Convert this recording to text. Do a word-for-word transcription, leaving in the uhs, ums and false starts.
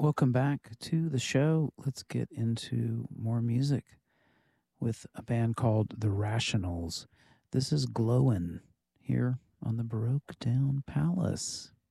Welcome back to the show. Let's get into more music with a band called The Rationals. This is Glowin' here on the Baroque Town Palace.